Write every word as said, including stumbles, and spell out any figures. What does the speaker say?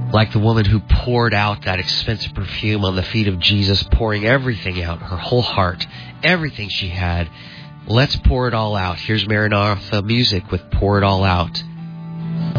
Like the woman who poured out that expensive perfume on the feet of Jesus, pouring everything out, her whole heart, everything she had. Let's pour it all out. Here's Maranatha Music with Pour It All Out.